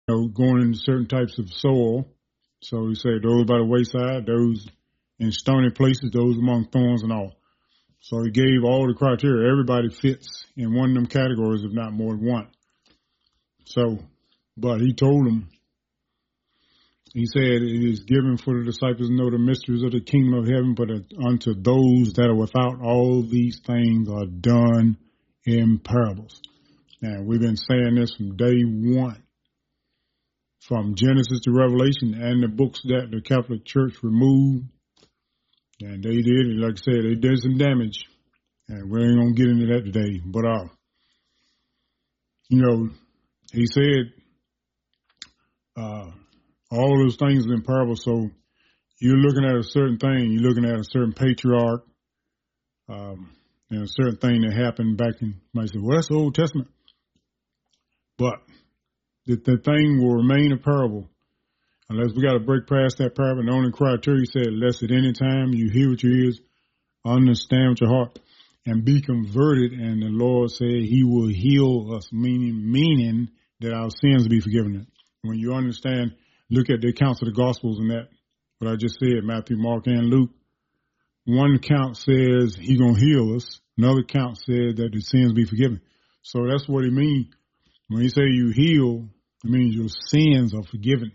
going into certain types of soil. So he said those by the wayside, those in stony places, those among thorns and all. So he gave all the criteria. Everybody fits in one of them categories, if not more than one. So, but he told them, he said, it is given for the disciples to know the mysteries of the kingdom of heaven, but unto those that are without, all these things are done in parables. And we've been saying this from day one, from Genesis to Revelation, and the books that the Catholic Church removed. And they did, like I said, they did some damage. And we ain't going to get into that today. But, he said, all those things in parables. So you're looking at a certain thing. You're looking at a certain patriarch, and a certain thing that happened back in, you might say, well, that's the Old Testament. But the thing will remain a parable unless we got to break past that parable. And the only criteria, he said, unless at any time you hear with your ears, understand with your heart, and be converted. And the Lord said he will heal us, meaning that our sins will be forgiven. When you understand, look at the accounts of the Gospels and that, what I just said, Matthew, Mark, and Luke. One account says he's going to heal us. Another account says that the sins be forgiven. So that's what he means. When he say you heal, it means your sins are forgiven.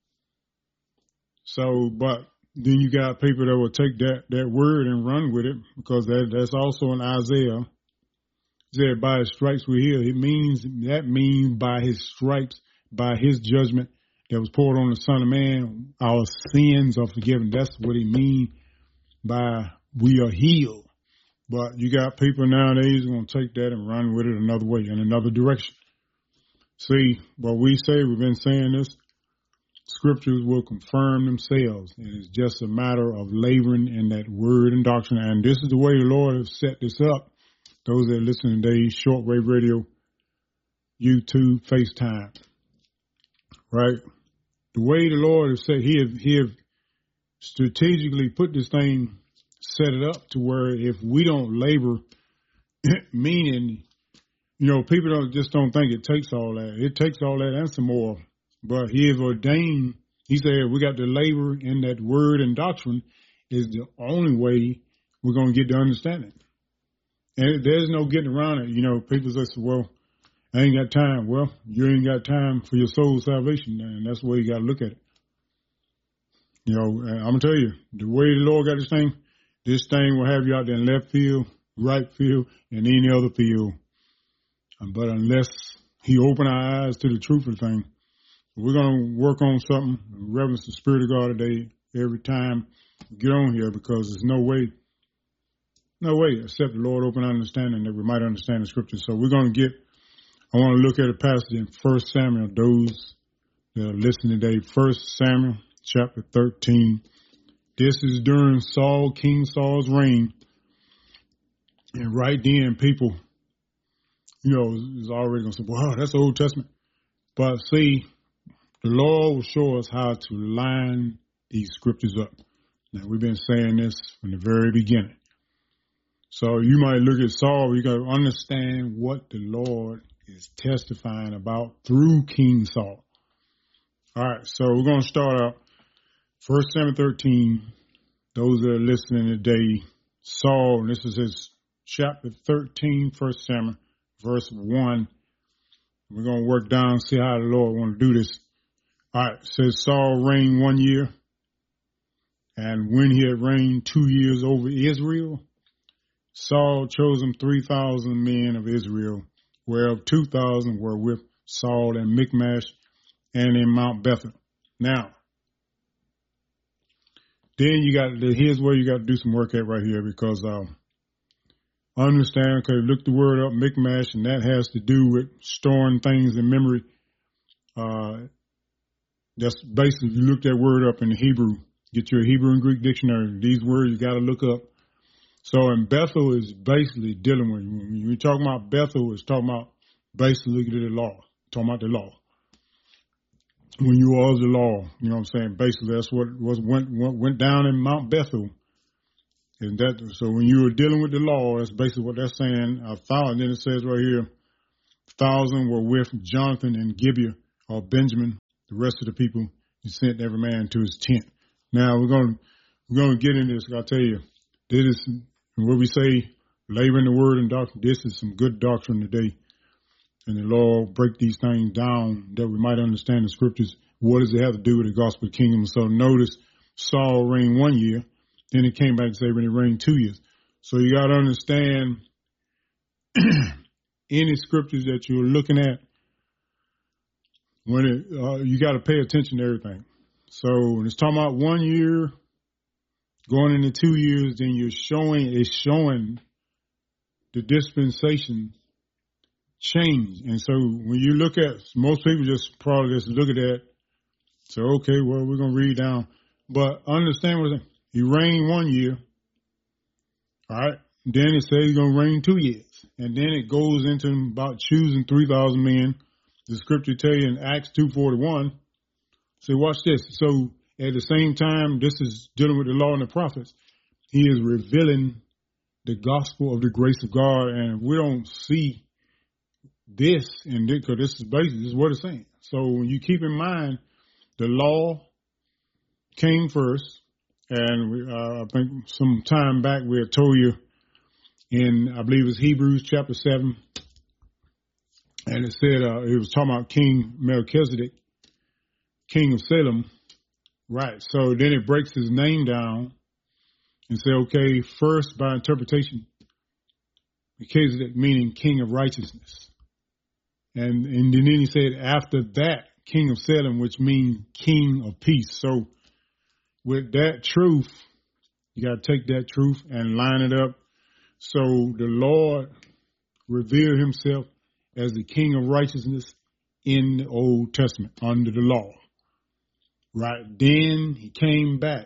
So, but then you got people that will take that word and run with it, because that's also in Isaiah. It said, by his stripes we heal. That means by his stripes, by his judgment that was poured on the Son of Man, our sins are forgiven. That's what he means by we are healed. But you got people nowadays who are going to take that and run with it another way, in another direction. See, what we say, we've been saying this, scriptures will confirm themselves. And it's just a matter of laboring in that word and doctrine. And this is the way the Lord has set this up. Those that listen today, shortwave radio, YouTube, FaceTime, right? The way the Lord has said, he have strategically put this thing, set it up to where if we don't labor, meaning, people don't think it takes all that. It takes all that and some more. But he has ordained, he said, we got to labor in that word and doctrine is the only way we're going to get the understanding. And there's no getting around it. People say, well, I ain't got time. Well, you ain't got time for your soul's salvation. And that's the way you got to look at it. I'm going to tell you, the way the Lord got this thing will have you out there in left field, right field, and any other field. But unless he open our eyes to the truth of the thing, we're going to work on something, reverence the Spirit of God today, every time we get on here, because there's no way except the Lord open our understanding that we might understand the scriptures. So I want to look at a passage in 1 Samuel, those that are listening today, 1 Samuel chapter 13. This is during King Saul's reign. And right then people, is already going to say, wow, that's the Old Testament. But see, the Lord will show us how to line these scriptures up. Now, we've been saying this from the very beginning. So you might look at Saul, you got to understand what the Lord is testifying about through King Saul. All right, so we're going to start out 1 Samuel 13. Those that are listening today, Saul, this is his chapter 13, 1 Samuel, verse 1. We're going to work down and see how the Lord want to do this. All right, it says Saul reigned 1 year, and when he had reigned 2 years over Israel, Saul chose him 3,000 men of Israel, whereof 2,000 were with Saul in Michmash and in Mount Bethel. Now, then here's where you got to do some work at right here, because understand, okay, look the word up, Michmash, and that has to do with storing things in memory. That's basically, if you look that word up in the Hebrew, get your Hebrew and Greek dictionary. These words you got to look up. So, and Bethel is basically dealing with, when you're talking about Bethel, it's talking about basically the law, talking about the law. When you are the law, you know what I'm saying? Basically, that's what went down in Mount Bethel. And so when you were dealing with the law, that's basically what that's saying. 1,000, then it says right here, 1,000 were with Jonathan and Gibeah or Benjamin, the rest of the people, he sent every man to his tent. Now we're going to get into this. I'll tell you, this is what we say, laboring the word and doctrine. This is some good doctrine today. And the Lord will break these things down that we might understand the scriptures. What does it have to do with the gospel of the kingdom? So notice Saul reigned 1 year. Then he came back and said when he reigned 2 years. So you got to understand any scriptures that you're looking at, when you got to pay attention to everything. So when it's talking about 1 year going into 2 years, then it's showing the dispensation change. And so when you look at, most people just probably just look at that, say, okay, well, we're going to read down. But understand what he reigned 1 year. All right. Then it says he's going to reign 2 years. And then it goes into about choosing 3,000 men. The scripture tell you in Acts 2:41. So watch this. So at the same time, this is dealing with the law and the prophets. He is revealing the gospel of the grace of God. And we don't see this, and because this is what it's saying. So when you keep in mind, the law came first. And I think some time back we had told you in, I believe it was Hebrews chapter 7, and it said, it was talking about King Melchizedek, king of Salem. Right. So then it breaks his name down and say, okay, first by interpretation, Melchizedek meaning king of righteousness. And then he said after that, king of Salem, which means king of peace. So with that truth, you got to take that truth and line it up. So the Lord revealed himself as the king of righteousness in the Old Testament under the law. Right. Then he came back.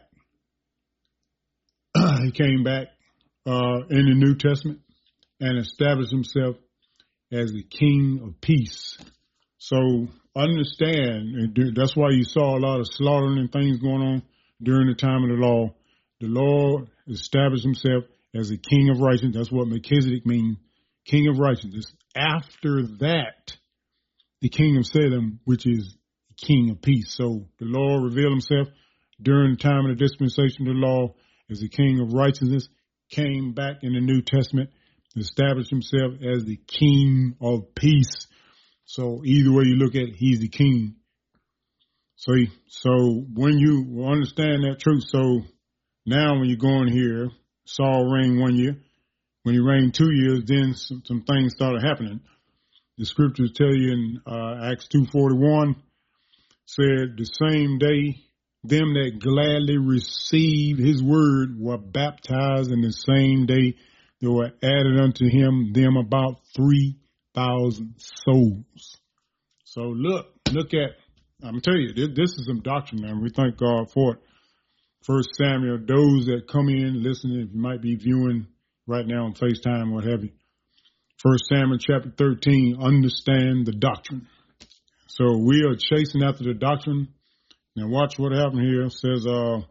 He came back in the New Testament and established himself as the king of peace. So understand, and that's why you saw a lot of slaughtering and things going on during the time of the law. The Lord established himself as a king of righteousness. That's what Melchizedek means, king of righteousness. After that, the king of Salem, which is king of peace. So the Lord revealed himself during the time of the dispensation of the law as the king of righteousness, came back in the New Testament, established himself as the king of peace. So either way you look at it, he's the king. So when you understand that truth, so now when you go in here, Saul reigned 1 year. When he reigned 2 years, then some things started happening. The scriptures tell you in Acts 2:41, said the same day, them that gladly received his word were baptized, and the same day there were added unto him them about 3,000 souls. So look at, I'm telling you, this is some doctrine, and we thank God for it. 1 Samuel, those that come in, listening, if you might be viewing right now on FaceTime, what have you. 1 Samuel chapter 13, understand the doctrine. So we are chasing after the doctrine. Now watch what happened here. It says,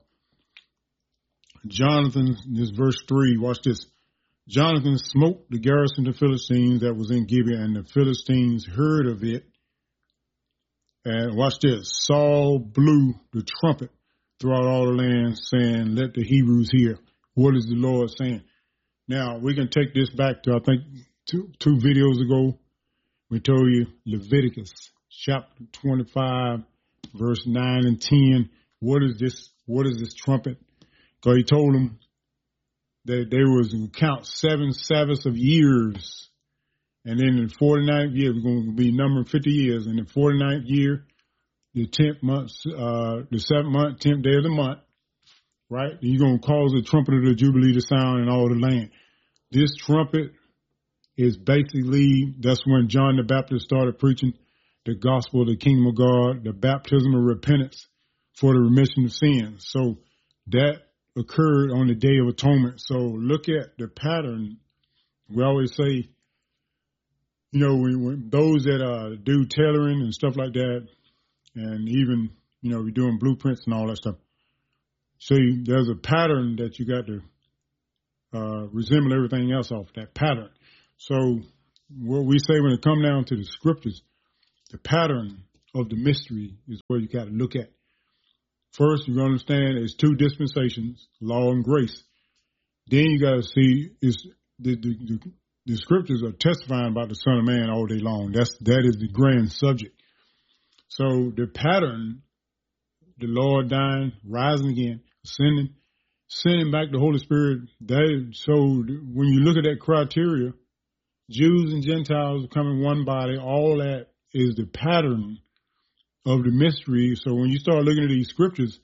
Jonathan, this verse 3, watch this. Jonathan smote the garrison of the Philistines that was in Gibeah, and the Philistines heard of it. And watch this. Saul blew the trumpet throughout all the land, saying, let the Hebrews hear. What is the Lord saying? Now, we can take this back to, I think, two videos ago. We told you Leviticus chapter 25, verse 9 and 10. What is this trumpet? Because he told them that there was going to count 7 Sabbaths of years. And then in the 49th year, we're going to be numbering 50 years. And the 49th year, the 10th month, the 7th month, 10th day of the month, right? You're going to cause the trumpet of the Jubilee to sound in all the land. This trumpet is basically, that's when John the Baptist started preaching the gospel of the kingdom of God, the baptism of repentance for the remission of sins. So that occurred on the Day of Atonement. So look at the pattern. We always say, you know, when those that do tailoring and stuff like that, and even, you know, we're doing blueprints and all that stuff. So there's a pattern that you got to resemble everything else off that pattern. So what we say when it comes down to the scriptures, the pattern of the mystery is where you got to look at. First, you understand there's two dispensations, law and grace. Then you got to see is the scriptures are testifying about the Son of Man all day long. That is the grand subject. So the pattern, the Lord dying, rising again, sending back the Holy Spirit. So when you look at that criteria, Jews and Gentiles becoming one body, all that is the pattern of the mystery. So when you start looking at these scriptures,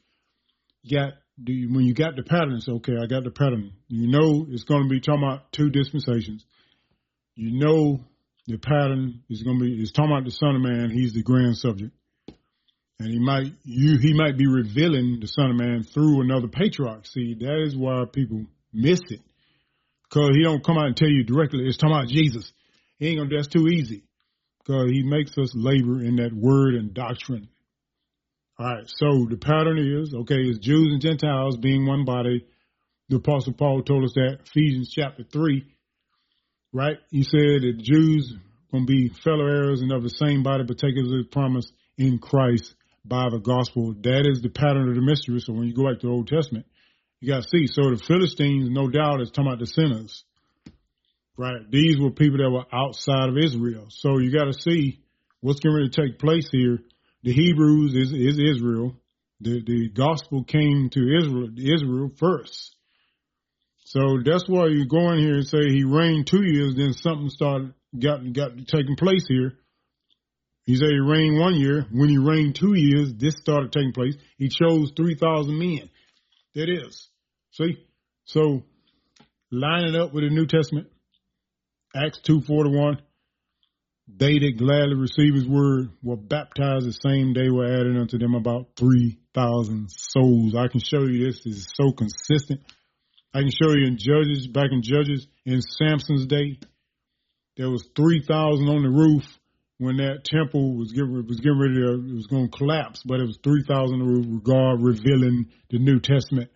when you got the pattern, it's okay, I got the pattern. You know it's going to be talking about two dispensations. You know the pattern is talking about the Son of Man. He's the grand subject. And he might be revealing the Son of Man through another patriarch. See, that is why people miss it. Because he don't come out and tell you directly, it's talking about Jesus. That's too easy. Because he makes us labor in that word and doctrine. All right, so the pattern is, it's Jews and Gentiles being one body. The Apostle Paul told us that, Ephesians chapter 3, right? He said that Jews going to be fellow heirs and of the same body, partakers of the promise in Christ by the gospel. That is the pattern of the mystery. So when you go back to the Old Testament, you got to see. So the Philistines, no doubt, is talking about the sinners, right? These were people that were outside of Israel. So you got to see what's going to take place here. The Hebrews is Israel. The gospel came to Israel first. So that's why you go in here and say he reigned 2 years, then something got taking place here. He said he reigned 1 year. When he reigned 2 years, this started taking place. He chose 3,000 men. That is. See? So line it up with the New Testament. Acts 2:41. They that gladly receive his word were baptized the same day, were added unto them about 3,000 souls. I can show you this is so consistent. I can show you back in Judges, in Samson's day, there was 3,000 on the roof when that temple was getting ready it was going to collapse, but it was 3,000 on the roof, God revealing the New Testament.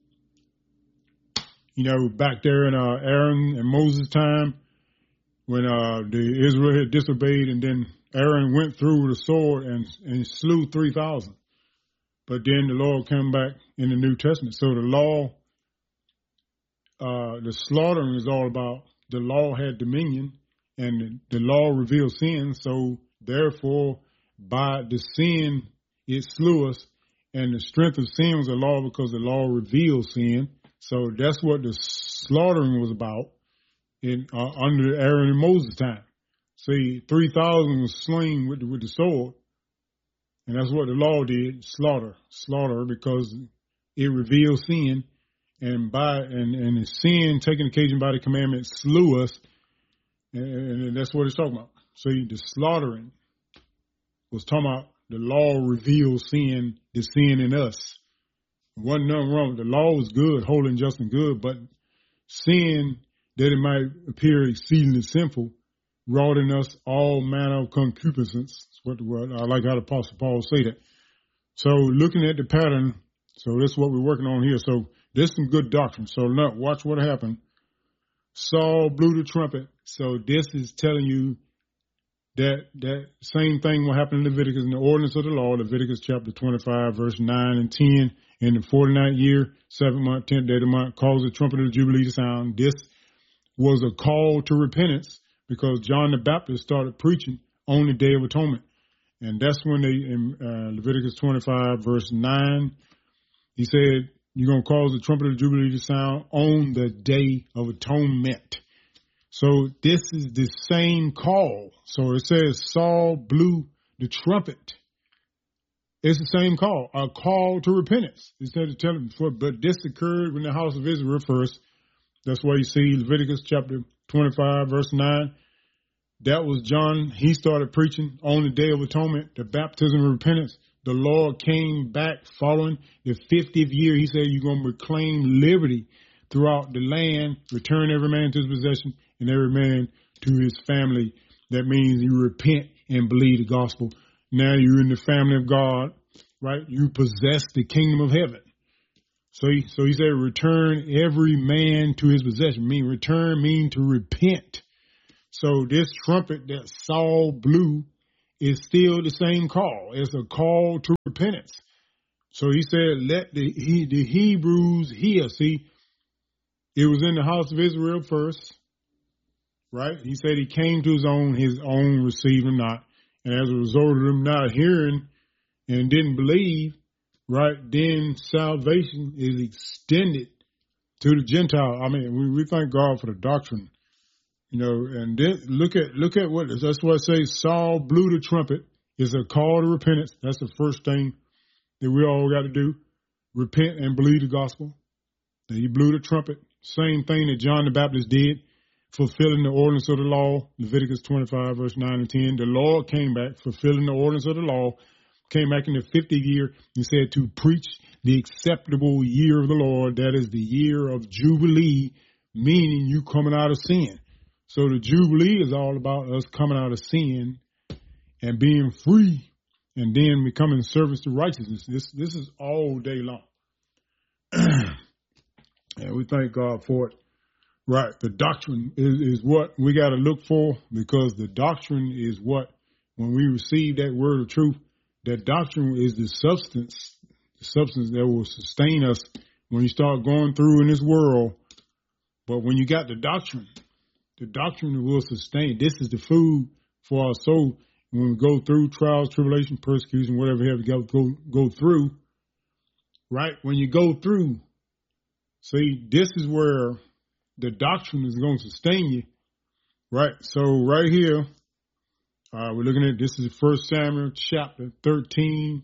Back there in Aaron and Moses' time, when the Israel had disobeyed, and then Aaron went through with a sword and slew 3,000. But then the Lord came back in the New Testament. So the law, the slaughtering is all about the law had dominion, and the law revealed sin. So therefore, by the sin, it slew us, and the strength of sin was the law because the law revealed sin. So that's what the slaughtering was about. Under Aaron and Moses' time. See, 3,000 was slain with the sword, and that's what the law did, slaughter, because it revealed sin, and the sin taken occasion by the commandment slew us, and that's what it's talking about. See, the slaughtering was talking about the law revealed sin, the sin in us. Wasn't nothing wrong. The law was good, holy and just and good, but sin, that it might appear exceedingly sinful, wrought in us all manner of concupiscence. That's what the word, I like how the Apostle Paul say that. So looking at the pattern, so that's what we're working on here. So there's some good doctrine. So now watch what happened. Saul blew the trumpet. So this is telling you that same thing will happen in Leviticus, in the ordinance of the law, Leviticus chapter 25, verse 9 and 10. In the 49th year, 7th month, 10th day of the month, cause the trumpet of the Jubilee to sound. This was a call to repentance because John the Baptist started preaching on the Day of Atonement. And that's when in Leviticus 25, verse 9, he said, you're going to cause the trumpet of the Jubilee to sound on the Day of Atonement. So this is the same call. So it says Saul blew the trumpet. It's the same call, a call to repentance. Instead of telling before, but this occurred when the house of Israel first. That's why you see Leviticus chapter 25, verse 9. That was John. He started preaching on the Day of Atonement, the baptism of repentance. The Lord came back following the 50th year. He said, you're going to proclaim liberty throughout the land, return every man to his possession and every man to his family. That means you repent and believe the gospel. Now you're in the family of God, right? You possess the kingdom of heaven. So he said, return every man to his possession. Return mean to repent. So this trumpet that Saul blew is still the same call. It's a call to repentance. So he said, let the Hebrews hear. See, it was in the house of Israel first, right? He said he came to his own received him not. And as a result of them not hearing and didn't believe, right, then salvation is extended to the Gentile. I mean, we thank God for the doctrine, and then look at what, that's what it says, Saul blew the trumpet. It's a call to repentance. That's the first thing that we all got to do. Repent and believe the gospel. That he blew the trumpet. Same thing that John the Baptist did, fulfilling the ordinance of the law. Leviticus 25, verse 9 and 10. The Lord came back, fulfilling the ordinance of the law, came back in the 50th year and said to preach the acceptable year of the Lord. That is the year of Jubilee, meaning you coming out of sin. So the Jubilee is all about us coming out of sin and being free and then becoming servants to righteousness. This is all day long. And we thank God for it. Right. The doctrine is what we got to look for, because the doctrine is what, when we receive that word of truth, that doctrine is the substance that will sustain us when you start going through in this world. But when you got the doctrine will sustain. This is the food for our soul when we go through trials, tribulation, persecution, whatever we have to go through. Right? When you go through, see, this is where the doctrine is going to sustain you. Right? So right here, we're looking at, this is 1 Samuel chapter 13.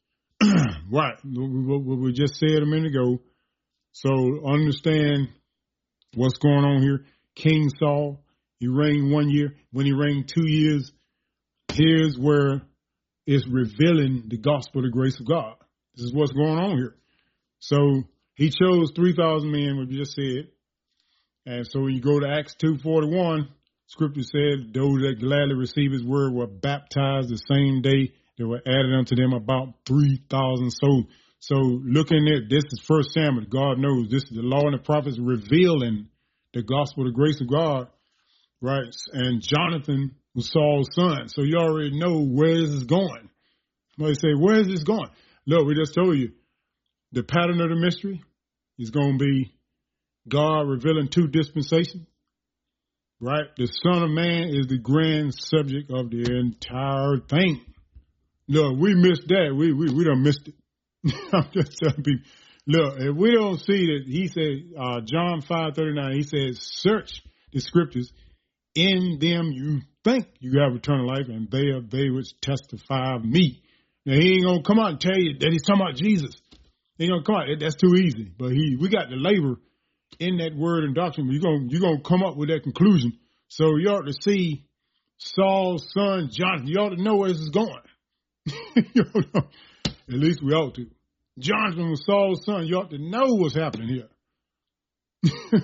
Right. What we just said a minute ago. So understand what's going on here. King Saul, he reigned 1 year. When he reigned 2 years, here's where it's revealing the gospel, the grace of God. This is what's going on here. So he chose 3,000 men, what you just said. And so when you go to Acts 2:41, Scripture said those that gladly received his word were baptized the same day. There were added unto them about 3,000 souls. So looking at this is 1 Samuel. God knows this is the law and the prophets revealing the gospel, the grace of God, right? And Jonathan was Saul's son. So you already know where this is going. Somebody say, where is this going? Look, we just told you the pattern of the mystery is going to be God revealing 2 dispensations. Right? The Son of Man is the grand subject of the entire thing. Look, we missed that. We done missed it. I'm just telling people. Look, if we don't see that, he said, John 5:39, he says, search the scriptures. In them you think you have eternal life, and they are they which testify of me. Now, he ain't going to come out and tell you that he's talking about Jesus. He ain't going to come out. That's too easy. But we got the labor in that word and doctrine. You're going to come up with that conclusion. So you ought to see Saul's son, Jonathan. You ought to know where this is going. At least we ought to. Jonathan was Saul's son. You ought to know what's happening here.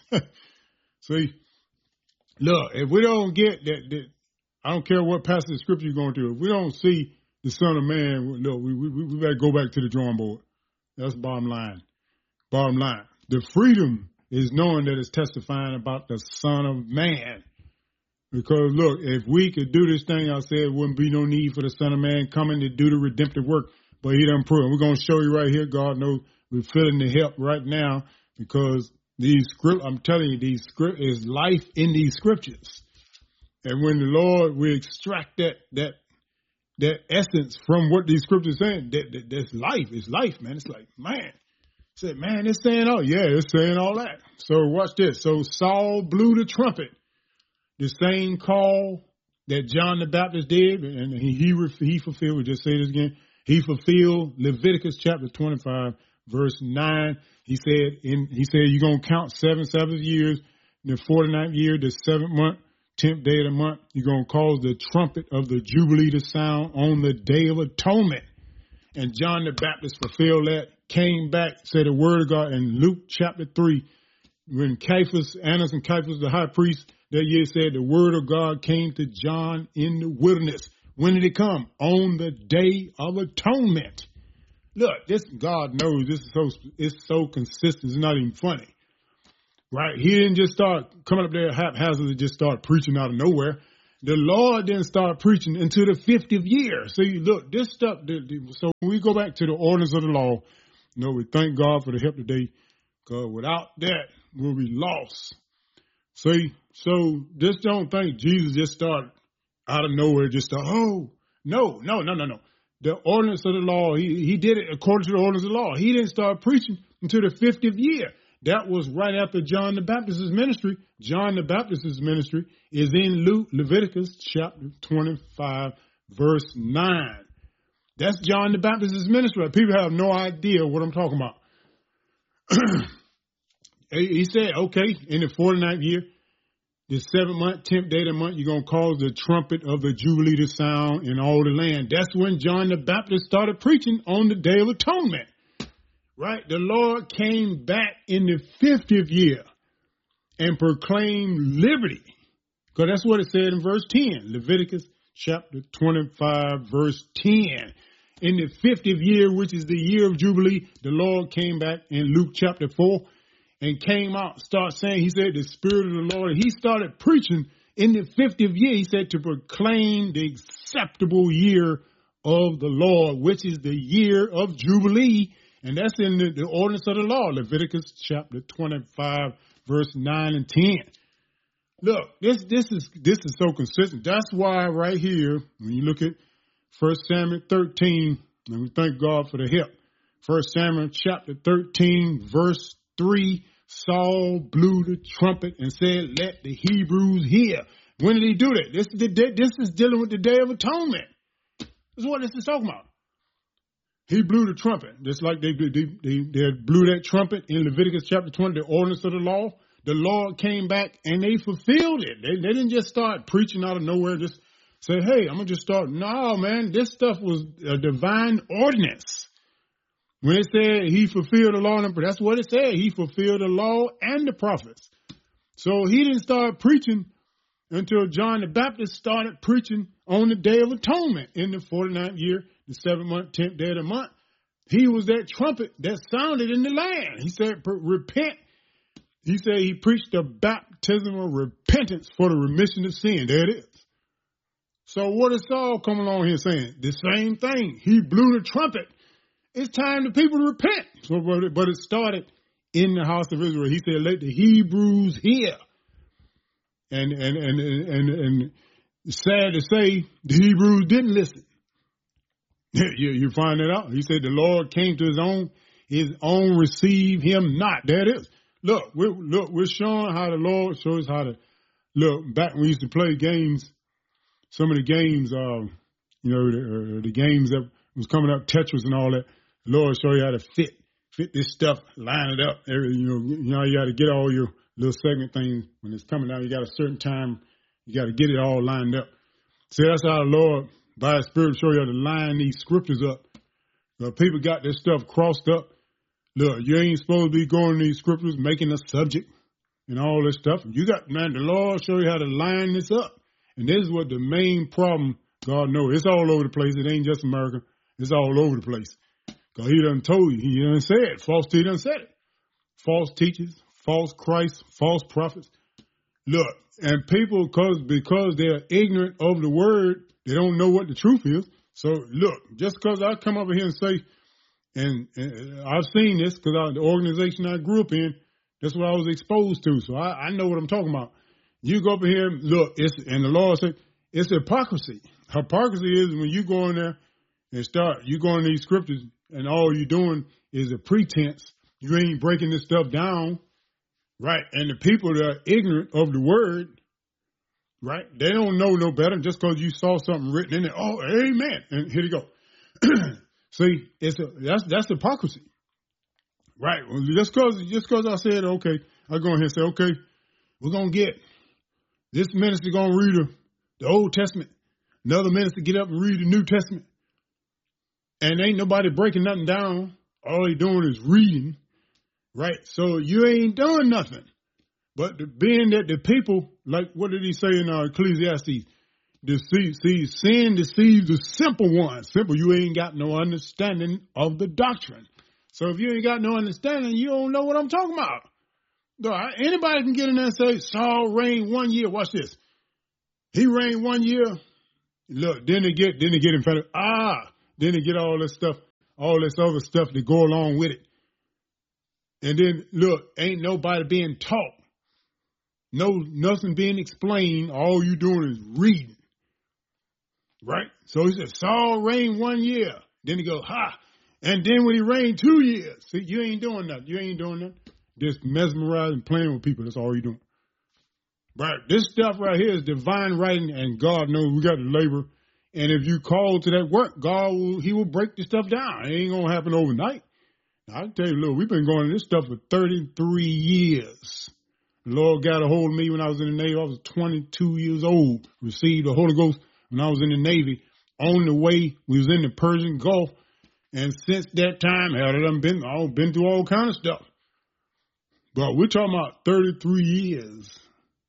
See, look, if we don't get that, I don't care what passage of scripture you're going to. If we don't see the Son of Man, look, we better go back to the drawing board. That's bottom line. Bottom line. The freedom is knowing that it's testifying about the Son of Man. Because, look, if we could do this thing, I said, wouldn't be no need for the Son of Man coming to do the redemptive work. But he done prove it. We're going to show you right here. God knows we're feeling the help right now because I'm telling you, these script is life in these scriptures. And when the Lord will extract that essence from what these scriptures are saying, that's life. It's life, man. It's like, man. Said, man, it's saying all, yeah, it's saying all that. So watch this. So Saul blew the trumpet, the same call that John the Baptist did, and he fulfilled. We just say this again. He fulfilled Leviticus chapter 25, verse 9. He said you're gonna count 7 Sabbath years, the 49th year, the 7th month, 10th day of the month. You're gonna cause the trumpet of the Jubilee to sound on the Day of Atonement. And John the Baptist fulfilled that. Came back, said the word of God in Luke chapter 3, when Annas and Caiaphas, the high priest, that year said the word of God came to John in the wilderness. When did it come? On the Day of Atonement. Look, this God knows this is it's so consistent. It's not even funny, right? He didn't just start coming up there haphazardly, just start preaching out of nowhere. The Lord didn't start preaching until the 50th year. See, look, this stuff, so when we go back to the ordinance of the law, we thank God for the help today, because without that, we'll be lost. See, so just don't think Jesus just started out of nowhere, no. The ordinance of the law, he did it according to the ordinance of the law. He didn't start preaching until the 50th year. That was right after John the Baptist's ministry. John the Baptist's ministry is in Leviticus chapter 25, verse 9. That's John the Baptist's ministry. People have no idea what I'm talking about. He said, okay, in the 49th year, the 7th month, 10th day of the month, you're going to cause the trumpet of the Jubilee to sound in all the land. That's when John the Baptist started preaching on the Day of Atonement. Right? The Lord came back in the 50th year and proclaimed liberty. Because that's what it said in verse 10. Leviticus chapter 25, verse 10. In the 50th year, which is the year of Jubilee, the Lord came back in Luke chapter 4 and came out, he said, the Spirit of the Lord. He started preaching in the 50th year. He said to proclaim the acceptable year of the Lord, which is the year of Jubilee. And that's in the ordinance of the law, Leviticus chapter 25, verse 9 and 10. Look, this is so consistent. That's why right here, when you look at 1 Samuel 13, and we thank God for the help. 1 Samuel chapter 13, verse 3, Saul blew the trumpet and said, let the Hebrews hear. When did he do that? This is dealing with the Day of Atonement. This is what this is talking about. He blew the trumpet, just like they blew that trumpet in Leviticus chapter 20, the ordinance of the law. The Lord came back and they fulfilled it. They didn't just start preaching out of nowhere, just say, hey, I'm going to just start. No, man, this stuff was a divine ordinance. When it said he fulfilled the law, that's what it said. He fulfilled the law and the prophets. So he didn't start preaching until John the Baptist started preaching on the Day of Atonement in the 49th year, the 7th month, 10th day of the month. He was that trumpet that sounded in the land. He said, repent. He said he preached the baptism of repentance for the remission of sin. There it is. So what is Saul coming along here saying? The same thing. He blew the trumpet. It's time the people to repent. So, but it started in the house of Israel. He said, let the Hebrews hear. And sad to say, the Hebrews didn't listen. You find that out. He said the Lord came to his own received him not. There it is. Look, we're showing how the Lord shows how to look. Back when we used to play games, some of the games, the games that was coming up, Tetris and all that. The Lord show you how to fit this stuff, line it up. You got to get all your little segment things when it's coming out. You got a certain time. You got to get it all lined up. See, that's how the Lord, by His Spirit, show you how to line these scriptures up. People got this stuff crossed up. Look, you ain't supposed to be going to these scriptures, making a subject and all this stuff. The Lord show you how to line this up. And this is what the main problem, God knows. It's all over the place. It ain't just America. It's all over the place. Because He done told you. He done said it. He done said it. False teachers, false Christ, false prophets. Look, and people, because they're ignorant of the word, they don't know what the truth is. So look, just because I come over here and say, and I've seen this because the organization I grew up in, that's what I was exposed to. So I know what I'm talking about. You go up here, look, and the Lord said, it's hypocrisy. Hypocrisy is when you go in there and you go in these scriptures and all you're doing is a pretense. You ain't breaking this stuff down, right? And the people that are ignorant of the word, right? They don't know no better just because you saw something written in there. Oh, amen. And here you go. See, that's hypocrisy, right? Well, just because I said, okay, I go in here and say, okay, we're going to get this minister going to read the Old Testament. Another minister get up and read the New Testament. And ain't nobody breaking nothing down. All they doing is reading, right? So you ain't doing nothing. But being that the people, like what did he say in Ecclesiastes? Sin deceives the simple ones. Simple, you ain't got no understanding of the doctrine. So if you ain't got no understanding, you don't know what I'm talking about. Anybody can get in there and say, Saul reigned 1 year. Watch this. He reigned 1 year. Look, then they get in front of, then they get all this stuff, all this other stuff that go along with it. And then, look, ain't nobody being taught. Nothing being explained. All you doing is reading. Right? So he said, Saul reigned 1 year. Then he goes, And then when he reigned 2 years, see, you ain't doing nothing. You ain't doing nothing. Just mesmerizing, playing with people. That's all you're doing. Right? This stuff right here is divine writing, and God knows we got to labor. And if you call to that work, He will break the stuff down. It ain't going to happen overnight. Now, I tell you, look, we've been going to this stuff for 33 years. The Lord got a hold of me when I was in the Navy. I was 22 years old. Received the Holy Ghost when I was in the Navy. On the way, we was in the Persian Gulf. And since that time, I've been through all kind of stuff. But we're talking about 33 years.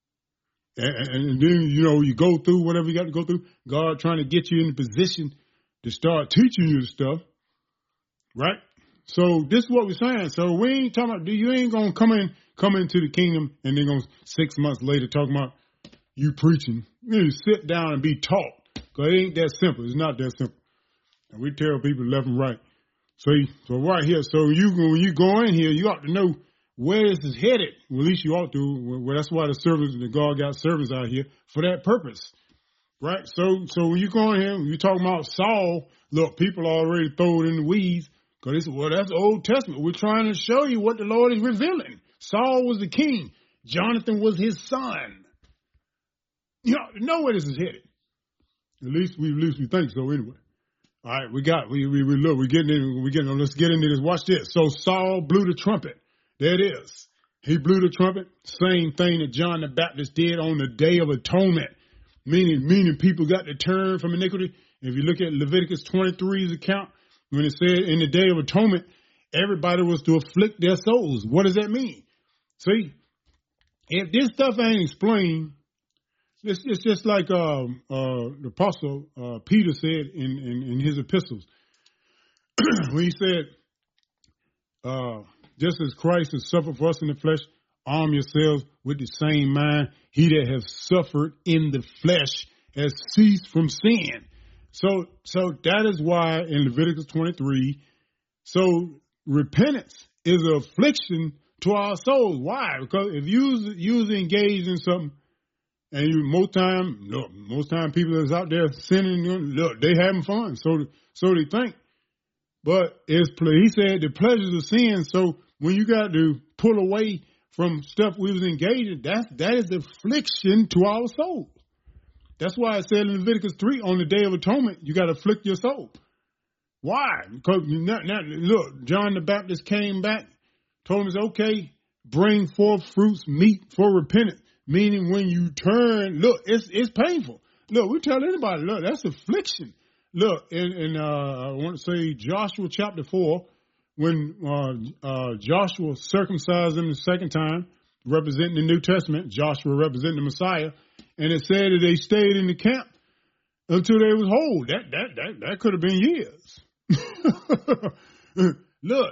And then, you go through whatever you got to go through. God trying to get you in a position to start teaching you the stuff. Right? So this is what we're saying. So we ain't talking about, you ain't going to come into the kingdom and then 6 months later talking about you preaching. You need to sit down and be taught. Because it ain't that simple. It's not that simple. And we tell people left and right. So right here, when you go in here, you ought to know where this is headed. Well, at least you ought to. Well, that's why the God got servants out here for that purpose. Right? So when you go in here, you're talking about Saul, look, people already throw it in the weeds. Because they say, well, that's the Old Testament. We're trying to show you what the Lord is revealing. Saul was the king. Jonathan was his son. You know where this is headed. At least we think so anyway. All right, we're getting in, let's get into this. Watch this. So Saul blew the trumpet. There it is. He blew the trumpet. Same thing that John the Baptist did on the Day of Atonement. Meaning people got to turn from iniquity. If you look at Leviticus 23's account, when it said in the Day of Atonement, everybody was to afflict their souls. What does that mean? See, if this stuff ain't explained, it's just like the Apostle Peter said in his epistles. When he said, just as Christ has suffered for us in the flesh, arm yourselves with the same mind. He that has suffered in the flesh has ceased from sin. So that is why in Leviticus 23, so repentance is an affliction to our souls. Why? Because if you're engaged in something, and most time people that's out there sinning, look, they having fun. So they think. But he said the pleasures of sin. So when you got to pull away from stuff we was engaged in, that is affliction to our souls. That's why it said in Leviticus 3, on the Day of Atonement, you got to afflict your soul. Why? Because look, John the Baptist came back, told him, okay, bring forth fruits meet for repentance. Meaning when you turn, look, it's painful. Look, we tell anybody, look, that's affliction. Look, in I want to say Joshua chapter 4, when Joshua circumcised them the second time, representing the New Testament, Joshua representing the Messiah, and it said that they stayed in the camp until they was whole. That could have been years. Look,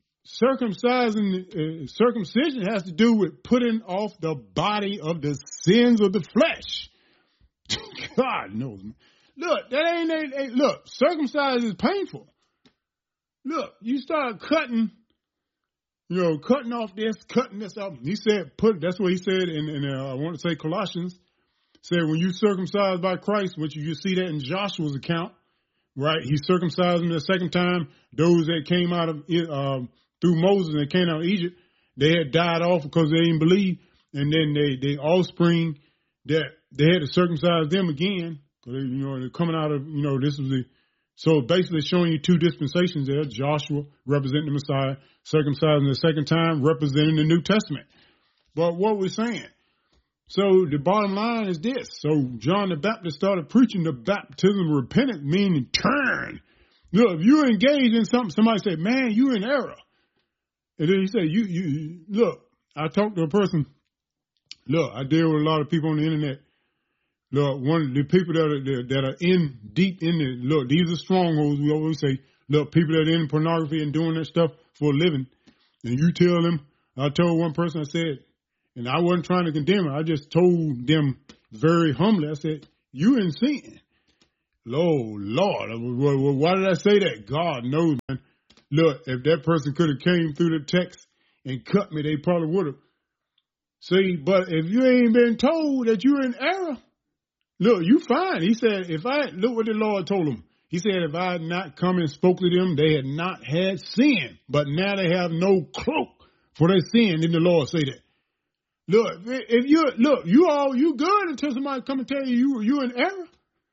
circumcision has to do with putting off the body of the sins of the flesh. God knows, man. Look, that look, circumcision is painful. Look, you start cutting off this, cutting this off. He said, that's what he said in I want to say Colossians, said when you circumcised by Christ, which you see that in Joshua's account, right? He circumcised them the second time. Those that came out of, through Moses and came out of Egypt, they had died off because they didn't believe. And then they offspring, that they had to circumcise them again. They're coming out of, this was so basically showing you two dispensations there. Joshua representing the Messiah, circumcising the second time, representing the New Testament. But what we're saying, so the bottom line is this. So John the Baptist started preaching the baptism of repentance, meaning turn. Look, if you're engaged in something, somebody say, man, you're in error. And then he said, you look, I talked to a person. Look, I deal with a lot of people on the internet. Look, one of the people that are in deep in the, look, these are strongholds. We always say, look, people that are in pornography and doing that stuff for a living. And you tell them, I told one person, I said, and I wasn't trying to condemn her. I just told them very humbly, I said, you in sin. Oh, Lord, why did I say that? God knows, man. Look, if that person could have came through the text and cut me, they probably would have. See, but if you ain't been told that you're in error, look, you fine. He said, look what the Lord told him. He said, if I had not come and spoke to them, they had not had sin, but now they have no cloak for their sin. Didn't the Lord say that? Look, if you good until somebody come and tell you in error.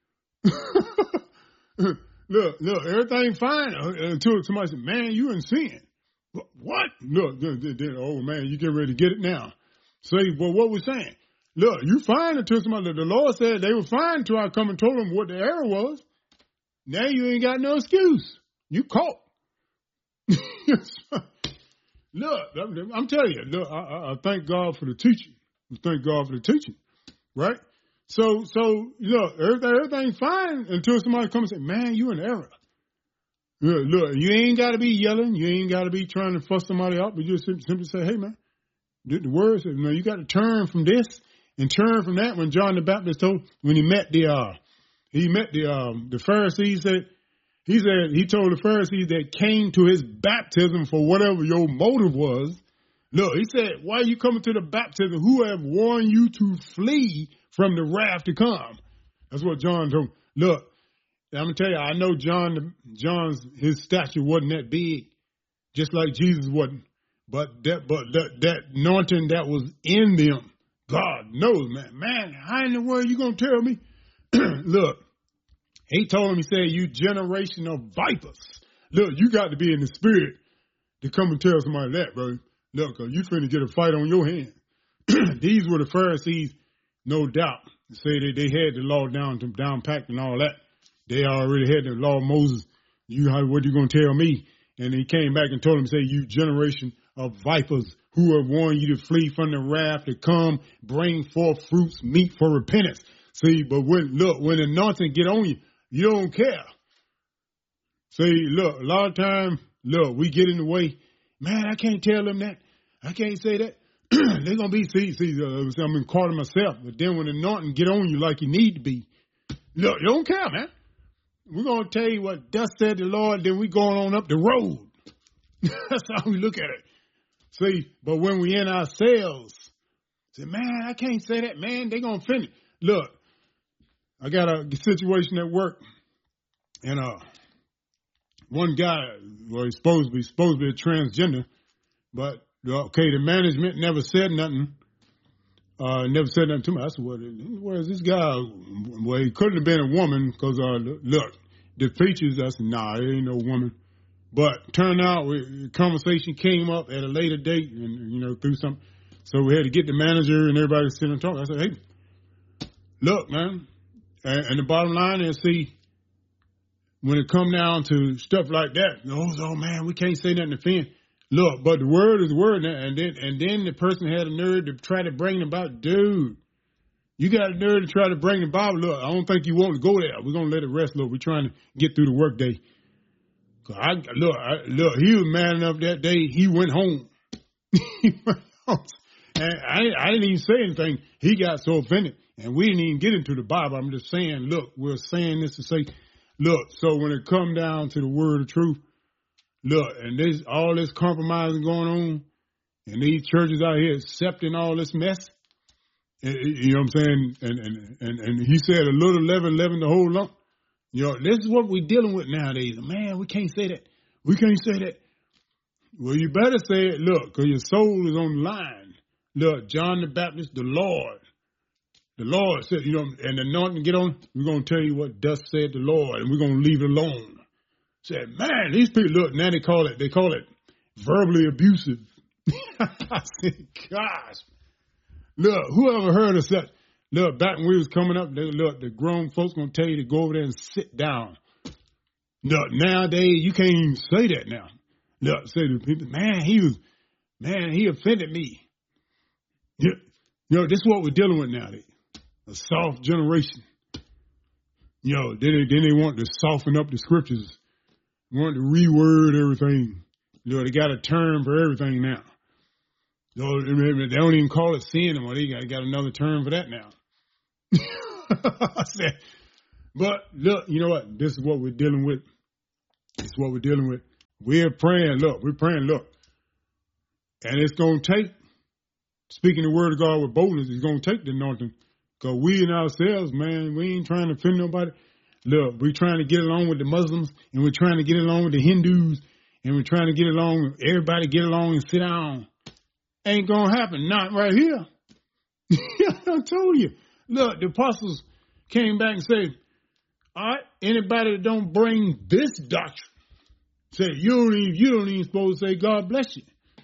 look, everything fine until somebody said, man, you in sin. What? Look, oh man, you get ready to get it now. Say, well, what we're saying. Look, you fine until somebody, the Lord said they were fine until I come and told them what the error was. Now you ain't got no excuse. You caught. Look, I'm telling you, look, I thank God for the teaching. I thank God for the teaching, right? So look, everything's fine until somebody comes and say, man, you in error. Look, you ain't got to be yelling. You ain't got to be trying to fuss somebody out. But you just simply say, hey, man, the word says, you got to turn from this and turn from that. When John the Baptist when he met the Pharisees, he told the Pharisees that came to his baptism for whatever your motive was. Look, he said, why are you coming to the baptism? Who have warned you to flee from the wrath to come? That's what John told. Look, I'm going to tell you, I know his stature wasn't that big, just like Jesus wasn't. But that anointing that was in them, God knows, man. Man, how in the world you going to tell me? Look, he told him, he said, you generation of vipers. Look, you got to be in the spirit to come and tell somebody that, bro. Look, you finna get a fight on your hand. These were the Pharisees, no doubt. Say they had the law down packed and all that. They already had the law of Moses. What you gonna tell me? And he came back and told him, say, you generation of vipers who have warned you to flee from the wrath to come, bring forth fruits, meet for repentance. See, but when anointing get on you, you don't care. See, look, a lot of times, look, we get in the way. Man, I can't tell them that. I can't say that. They're going to be, I'm in calling myself. But then when the anointing get on you like you need to be, look, you don't care, man. We're going to tell you what thus said the Lord, then we going on up the road. That's how we look at it. See, but when we in ourselves, say, man, I can't say that, man. They're going to offend it. Look, I got a situation at work, and one guy, well, he's supposed to be a transgender, but okay, the management never said nothing. Never said nothing to me. I said, where is this guy? Well, he couldn't have been a woman because, look, the features, I said, nah, there ain't no woman. But turned out, the conversation came up at a later date and, through something. So we had to get the manager and everybody to sit and talk. I said, hey, look, man. And the bottom line is, see, when it come down to stuff like that, oh man, we can't say nothing to offend. Look, but the word is the word, and then the person had a nerve to try to bring about, dude, you got a nerve to try to bring the Bible. Look, I don't think you want to go there. We're gonna let it rest. Look, we're trying to get through the workday. Look, he was mad enough that day. He went home. And I didn't even say anything. He got so offended, and we didn't even get into the Bible. I'm just saying, look, we're saying this to say, look, so when it come down to the word of truth, look, and there's all this compromising going on, and these churches out here accepting all this mess. You know what I'm saying? And he said a little leaven the whole lump. This is what we're dealing with nowadays. Man, we can't say that. We can't say that. Well, you better say it, look, because your soul is on the line. Look, John the Baptist, the Lord said, and the anointing get on, we're going to tell you what thus said the Lord, and we're going to leave it alone. Said, man, these people, look, now they call it verbally abusive. I said, gosh. Look, whoever heard of such? Look, back when we was coming up, the grown folks going to tell you to go over there and sit down. Look, nowadays, you can't even say that now. Look, say to people, man, he offended me. This is what we're dealing with nowadays. A soft generation. Then they want to soften up the scriptures. Want to reword everything. They got a term for everything now. They don't even call it sin anymore. They got another term for that now. I said, but look, you know what? This is what we're dealing with. This is what we're dealing with. We're praying, look. And it's going to take, speaking the word of God with boldness, it's going to take the anointing. Because we in ourselves, man, we ain't trying to offend nobody. Look, we're trying to get along with the Muslims, and we're trying to get along with the Hindus, and we're trying to get along, everybody get along and sit down. Ain't going to happen. Not right here. I told you. Look, the apostles came back and said, all right, anybody that don't bring this doctrine, say, you don't even supposed to say, God bless you.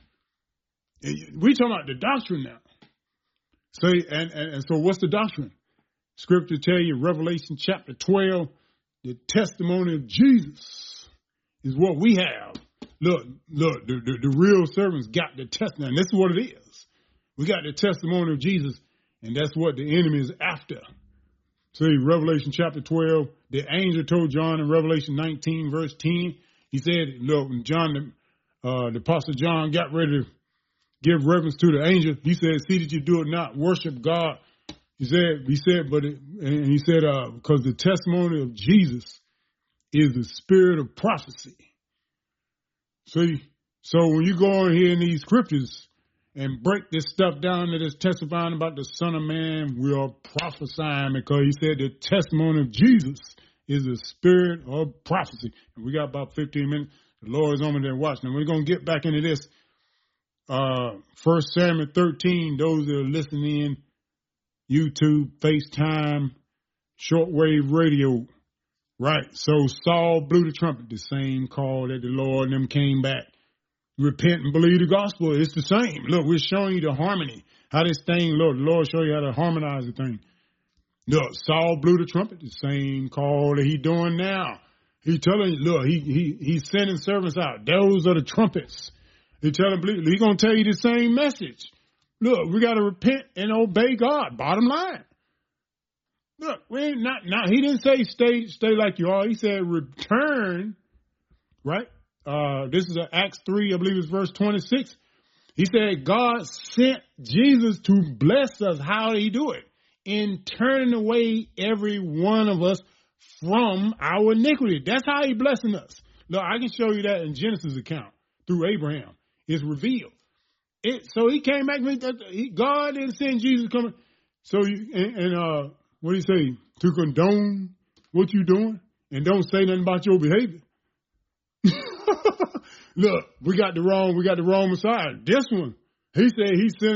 We talking about the doctrine now. So, and so what's the doctrine? Scripture tell you, Revelation chapter 12, the testimony of Jesus is what we have. Look, the real servants got the testimony. And this is what it is. We got the testimony of Jesus, and that's what the enemy is after. See, Revelation chapter 12, the angel told John in Revelation 19, verse 10, he said, look, when John, the apostle John got ready to give reverence to the angel, he said, see that you do it not, worship God. He said, because the testimony of Jesus is the spirit of prophecy. See, so when you go on here in these scriptures and break this stuff down that is testifying about the Son of Man, we are prophesying because he said the testimony of Jesus is the spirit of prophecy. And we got about 15 minutes. The Lord is on me there watching. And we're going to get back into this. 1 Samuel 13, those that are listening in, YouTube, FaceTime, shortwave radio. Right. So Saul blew the trumpet, the same call that the Lord and them came back. Repent and believe the gospel. It's the same. Look, we're showing you the harmony. How this thing, Lord, the Lord show you how to harmonize the thing. Look, Saul blew the trumpet, the same call that he doing now. He telling you, look, he's sending servants out. Those are the trumpets. He telling, he's going to tell you the same message. Look, we got to repent and obey God. Bottom line. Look, we ain't not. He didn't say stay like you are. He said return. Right. This is Acts 3, I believe it's verse 26. He said God sent Jesus to bless us. How did he do it? In turning away every one of us from our iniquity. That's how he blessing us. Look, I can show you that in Genesis account through Abraham. It's revealed. So he came back. God didn't send Jesus coming. So what do you say? To condone what you doing and don't say nothing about your behavior. Look, we got the wrong Messiah. This one, he said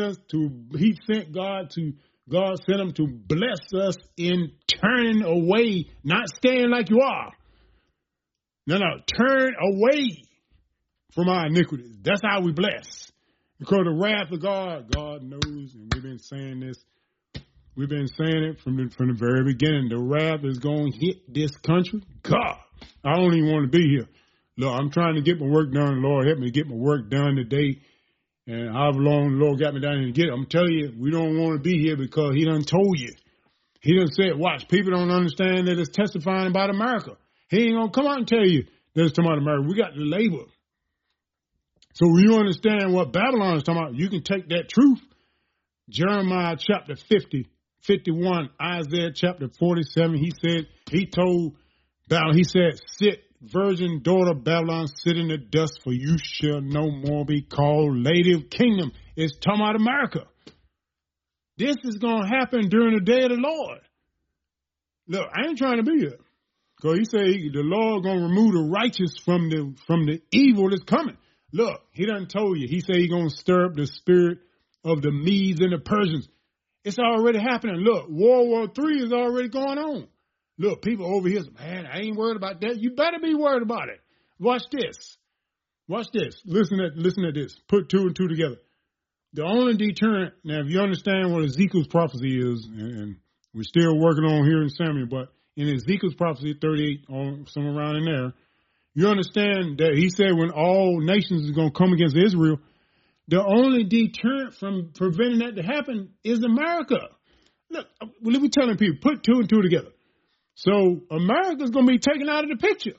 God sent him to bless us in turning away, not staying like you are. No, turn away from our iniquities. That's how we bless. Because the wrath of God knows, and we've been saying this. We've been saying it from the very beginning. The wrath is going to hit this country. God, I don't even want to be here. Look, I'm trying to get my work done. Lord, help me get my work done today. And however long the Lord got me down here to get it. I'm telling you, we don't want to be here because he done told you. He done said, watch, people don't understand that it's testifying about America. He ain't going to come out and tell you that it's talking about America. We got the labor. So when you understand what Babylon is talking about, you can take that truth. Jeremiah chapter 50, 51, Isaiah chapter 47, he told Babylon, he said, sit, virgin daughter Babylon, sit in the dust, for you shall no more be called lady of kingdom. It's talking about America. This is going to happen during the day of the Lord. Look, I ain't trying to be here. Because he said the Lord going to remove the righteous from the evil that's coming. Look, he done told you. He said he going to stir up the spirit of the Medes and the Persians. It's already happening. Look, World War III is already going on. Look, people over here, man, I ain't worried about that. You better be worried about it. Watch this. Watch this. Listen to this. Put two and two together. The only deterrent, now if you understand what Ezekiel's prophecy is, and we're still working on here in Samuel, but in Ezekiel's prophecy 38, or somewhere around in there, you understand that he said when all nations is going to come against Israel, the only deterrent from preventing that to happen is America. Look, let me telling people, put two and two together. So America's going to be taken out of the picture.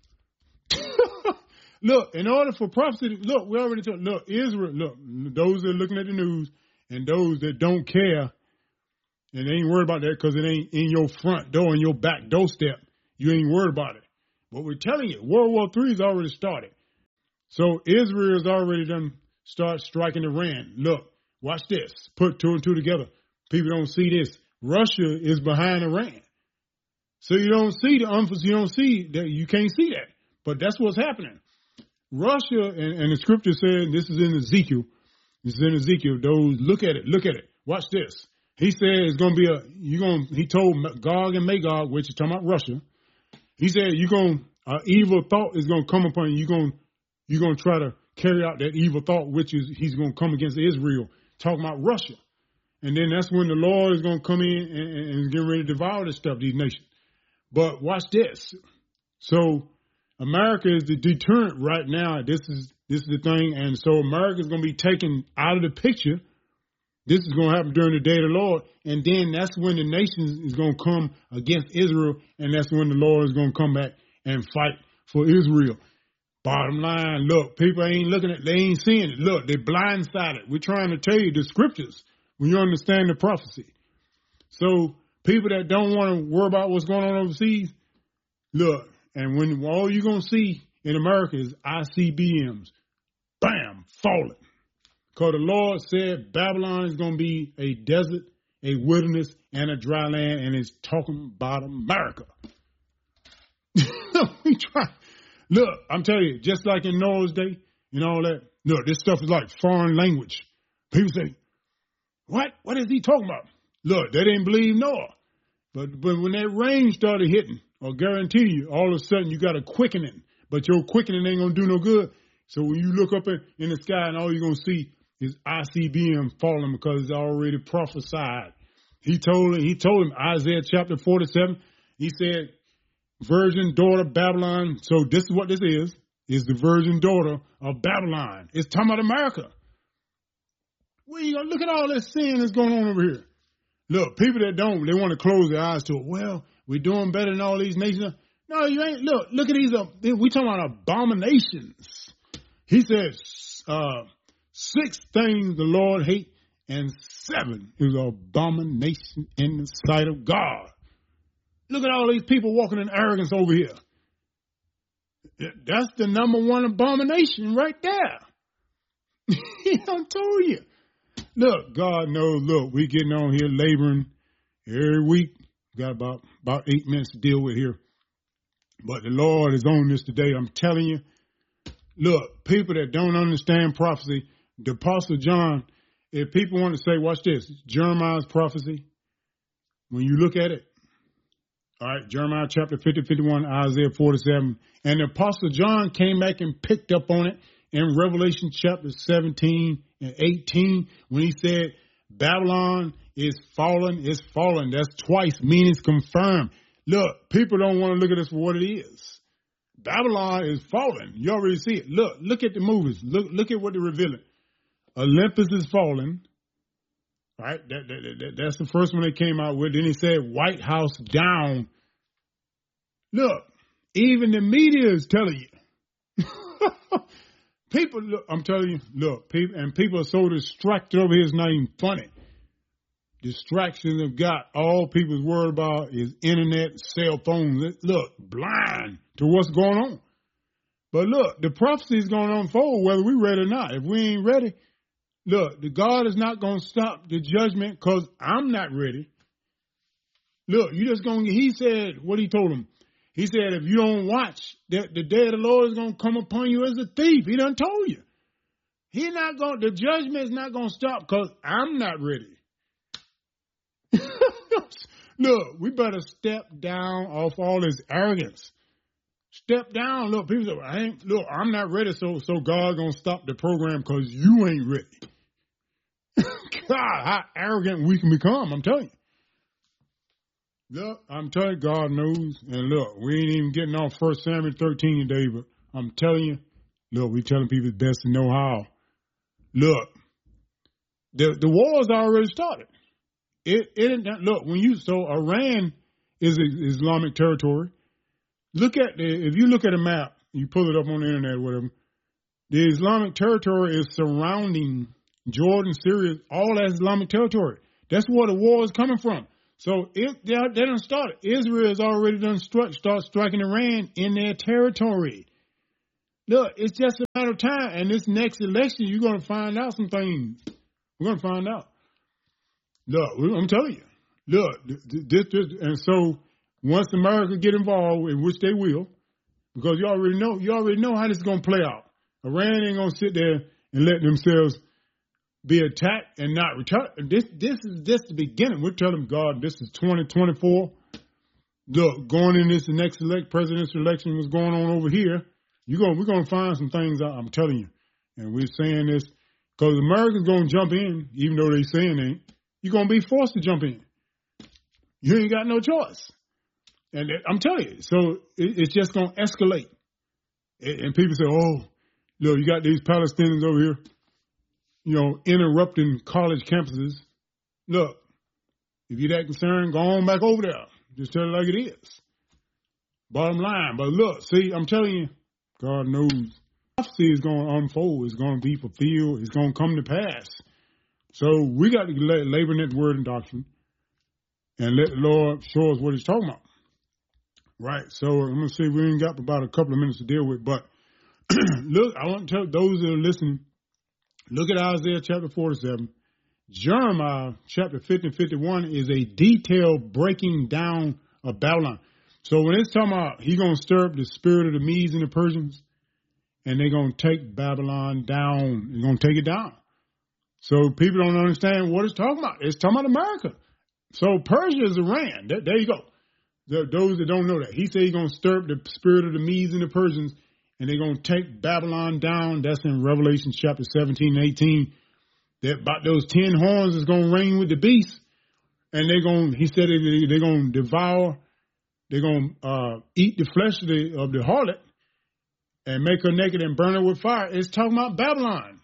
Look, in order for prophecy, look, we already told, look, Israel, look, those that are looking at the news and those that don't care And they ain't worried about that because it ain't in your front door, in your back doorstep. You ain't worried about it. But we're telling you, World War III has already started. So Israel has already done start striking Iran. Look, watch this. Put two and two together. People don't see this. Russia is behind Iran. So you don't see you don't see that. You can't see that. But that's what's happening. Russia, and the scripture said, this is in Ezekiel. This is in Ezekiel. Those, look at it. Look at it. Watch this. He said it's going to be he told Gog and Magog, which is talking about Russia. He said, evil thought is going to come upon you. You're going to try to carry out that evil thought, which is he's going to come against Israel, talking about Russia. And then that's when the Lord is going to come in and get ready to devour this stuff, these nations. But watch this. So America is the deterrent right now. This is the thing. And so America is going to be taken out of the picture. This is going to happen during the day of the Lord. And then that's when the nations is going to come against Israel. And that's when the Lord is going to come back and fight for Israel. Bottom line, look, people ain't looking at, they ain't seeing it. Look, they're blindsided. We're trying to tell you the scriptures when you understand the prophecy. So people that don't want to worry about what's going on overseas, look, and when all you're going to see in America is ICBMs, bam, falling. Because the Lord said Babylon is going to be a desert, a wilderness, and a dry land, and it's talking about America. We try. Look, I'm telling you, just like in Noah's day and all that, look, this stuff is like foreign language. People say, what? What is he talking about? Look, they didn't believe Noah. But when that rain started hitting, I'll guarantee you, all of a sudden you got a quickening. But your quickening ain't going to do no good. So when you look up in the sky and all you're going to see is ICBM falling because it's already prophesied. He told him, Isaiah chapter 47, he said, virgin daughter Babylon. So this is what this is the virgin daughter of Babylon. It's talking about America. Where you going to look at all this sin that's going on over here? Look, people that don't, they want to close their eyes to it. Well, we're doing better than all these nations. No, you ain't. Look at these. We talking about abominations. He says, 6 things the Lord hate, and 7 is an abomination in the sight of God. Look at all these people walking in arrogance over here. That's the number 1 abomination right there. He done told you. Look, God knows, look, we getting on here laboring every week. Got about 8 minutes to deal with here. But the Lord is on this today. I'm telling you. Look, people that don't understand prophecy, the Apostle John, if people want to say, watch this, Jeremiah's prophecy, when you look at it, all right, Jeremiah chapter 50, 51, Isaiah 47, and the Apostle John came back and picked up on it in Revelation chapter 17 and 18 when he said, Babylon is fallen, it's fallen. That's twice, meaning it's confirmed. Look, people don't want to look at this for what it is. Babylon is fallen. You already see it. Look at the movies. Look at what they're revealing. Olympus is falling. Right? That's the first one they came out with. Then he said White House down. Look, even the media is telling you. People, look, I'm telling you, look, people are so distracted over here, it's not even funny. Distractions have got all people's worried about is internet, cell phones. Look, blind to what's going on. But look, the prophecy is going to unfold whether we're ready or not. If we ain't ready, look, the God is not going to stop the judgment because I'm not ready. Look, you just going to, he said, what he told him. He said, if you don't watch, the day of the Lord is going to come upon you as a thief. He done told you. The judgment is not going to stop because I'm not ready. Look, we better step down off all this arrogance. Step down. Look, people say, I'm not ready, so God going to stop the program because you ain't ready. God, how arrogant we can become, I'm telling you. Look, I'm telling you, God knows. And look, we ain't even getting off 1 Samuel 13 today, but I'm telling you, look, we telling people it's best to know how. Look, the war's already started. So Iran is Islamic territory. If you look at a map, you pull it up on the internet or whatever, the Islamic territory is surrounding Jordan, Syria, all that Islamic territory. That's where the war is coming from. So if they done started, Israel has already done start striking Iran in their territory. Look, it's just a matter of time. And this next election, you're going to find out some things. We're going to find out. Look, I'm telling you. Look, and so once America get involved, in which they will, because you already know how this is going to play out. Iran ain't going to sit there and let themselves be attacked and not return. This is just the beginning. We're telling God this is 2024. Look, going in this next presidential election, what's going on over here, we're going to find some things out, I'm telling you. And we're saying this because Americans going to jump in, even though they saying ain't. You're going to be forced to jump in. You ain't got no choice. And I'm telling you, so it's just going to escalate. And people say, oh, look, you got these Palestinians over here, interrupting college campuses. Look, if you're that concerned, go on back over there. Just tell it like it is. Bottom line. But look, see, I'm telling you, God knows. Prophecy is going to unfold. It's going to be fulfilled. It's going to come to pass. So we got to labor in that word and doctrine and let the Lord show us what he's talking about. Right. So I'm going to say we ain't got about a couple of minutes to deal with. But look, I want to tell those that are listening, look at Isaiah chapter 47. Jeremiah chapter 50 and 51 is a detailed breaking down of Babylon. So when it's talking about he's going to stir up the spirit of the Medes and the Persians, and they're going to take Babylon down. They're going to take it down. So people don't understand what it's talking about. It's talking about America. So Persia is Iran. There you go. Those that don't know that. He said he's going to stir up the spirit of the Medes and the Persians, and they're going to take Babylon down. That's in Revelation chapter 17 and 18. That about those 10 horns is going to reign with the beast. And he said they're going to devour, they're going to eat the flesh of the harlot and make her naked and burn her with fire. It's talking about Babylon.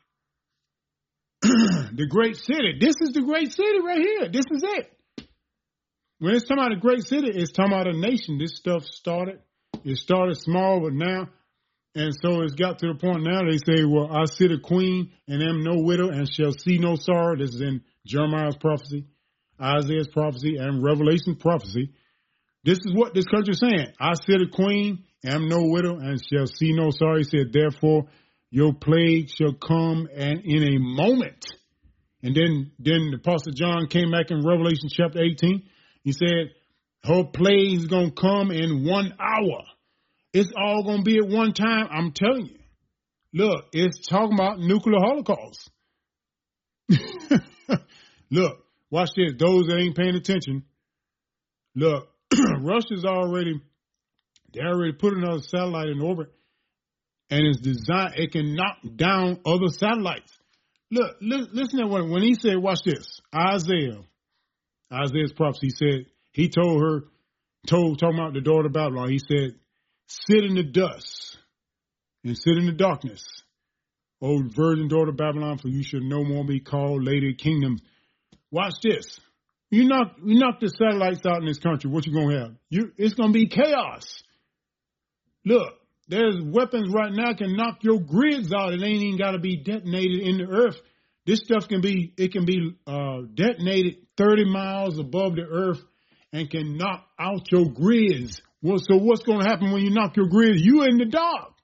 The great city. This is the great city right here. This is it. When it's talking about a great city, it's talking about a nation. This stuff started. It started small, but now, and so it's got to the point now they say, well, I sit a queen and am no widow and shall see no sorrow. This is in Jeremiah's prophecy, Isaiah's prophecy, and Revelation's prophecy. This is what this country is saying. I sit a queen, am no widow, and shall see no sorrow. He said, therefore, your plague shall come and in a moment. And then the Apostle John came back in Revelation chapter 18. He said, her plague is going to come in 1 hour. It's all going to be at one time. I'm telling you. Look, it's talking about nuclear holocaust. Look, watch this. Those that ain't paying attention. Look, Russia's already put another satellite in orbit. And it's designed, it can knock down other satellites. Look, listen to when he said, watch this. Isaiah's prophecy, he told talking about the daughter of Babylon, he said, sit in the dust and sit in the darkness, O virgin daughter of Babylon, for you should no more be called Lady of Kingdoms. Watch this. You knock the satellites out in this country, what you going to have? It's going to be chaos. Look, there's weapons right now can knock your grids out. It ain't even got to be detonated in the earth. This stuff can be detonated 30 miles above the earth and can knock out your grids. Well, so what's going to happen when you knock your grids? You in the dark.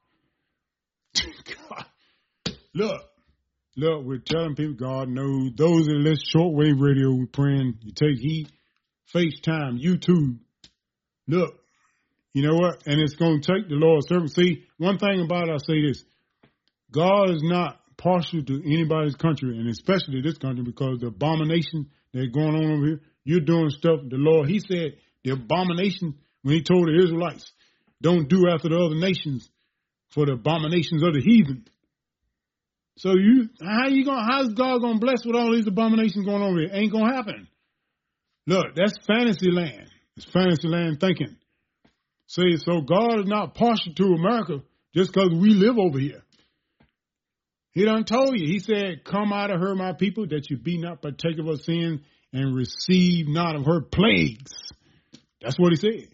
God. Look, we're telling people God knows. Those that listen shortwave radio, we're praying. You take heat, FaceTime, YouTube. Look, you know what? And it's going to take the Lord's servant. See, one thing about it, I say this. God is not partial to anybody's country, and especially this country, because the abomination that's going on over here, you're doing stuff. The Lord, he said, the abomination, when he told the Israelites, don't do after the other nations for the abominations of the heathen. So how's God going to bless with all these abominations going on here? Ain't going to happen. Look, that's fantasy land. It's fantasy land thinking. See, so God is not partial to America just because we live over here. He done told you. He said, come out of her, my people, that you be not partaker of her sin and receive not of her plagues. That's what he said.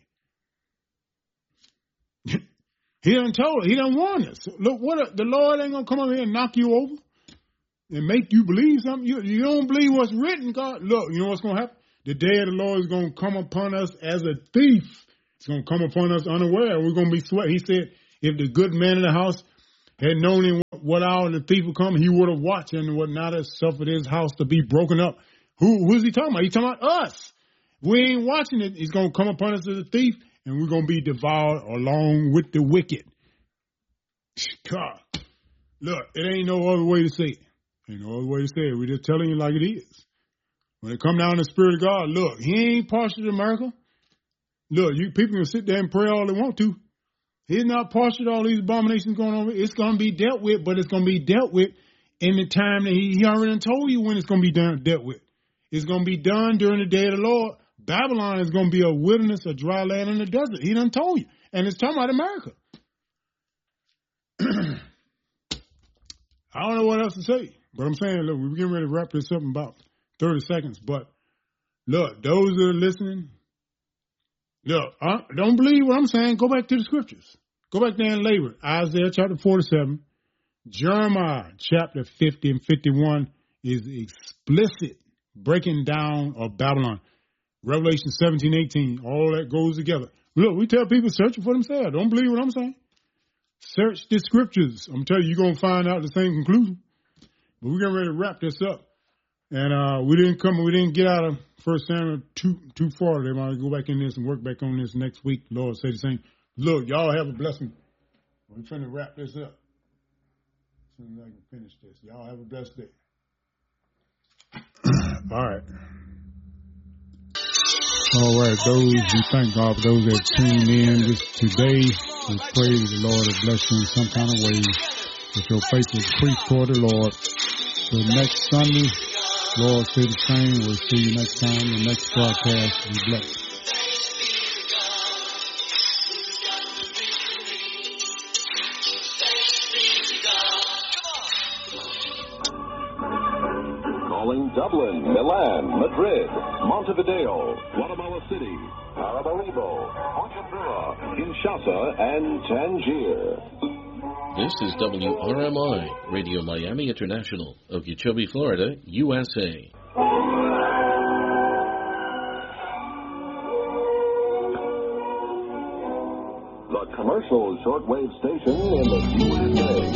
He done told her. He done warned us. Look, the Lord ain't going to come over here and knock you over. and make you believe something. You don't believe what's written, God. Look, you know what's going to happen? The day of the Lord is going to come upon us as a thief. It's going to come upon us unaware. We're going to be sweat. He said, if the good man in the house had known in what hour the thief would come, he would have watched and would not have suffered his house to be broken up. Who's he talking about? He's talking about us. We ain't watching it. He's going to come upon us as a thief, and we're going to be devoured along with the wicked. God. Look, it ain't no other way to say it. Ain't no other way to say it. We're just telling you like it is. When it come down to the Spirit of God, look, he ain't partial to America. Look, you people can sit there and pray all they want to. He's not partial to all these abominations going on. It's going to be dealt with, but it's going to be dealt with in the time that he already told you when it's going to be dealt with. It's going to be done during the day of the Lord. Babylon is going to be a wilderness, a dry land in the desert. He done told you. And it's talking about America. I don't know what else to say. But I'm saying, look, we're getting ready to wrap this up in about 30 seconds. But, look, those that are listening, look, don't believe what I'm saying. Go back to the scriptures. Go back there and labor. Isaiah chapter 47. Jeremiah chapter 50 and 51 is explicit breaking down of Babylon. Revelation 17, 18, all that goes together. Look, we tell people search it for themselves. Don't believe what I'm saying. Search the scriptures. I'm telling you, you're going to find out the same conclusion. But we're getting ready to wrap this up. And we didn't get out of 1 Samuel too far. They want to go back in this and work back on this next week. Lord say the same. Look, y'all have a blessing. We're trying to wrap this up. As soon as I can finish this. Y'all have a blessed day. All right. All right, we thank God for those that tuned in today. We pray that the Lord will bless you in some kind of way, that your faith will increase toward the Lord. So next Sunday, Lord say the same. We'll see you next time. The next broadcast. Be blessed. Dublin, Milan, Madrid, Montevideo, Guatemala City, Paramaribo, Bujumbura, Kinshasa, and Tangier. This is WRMI, Radio Miami International, Okeechobee, Florida, USA. The commercial shortwave station in the USA.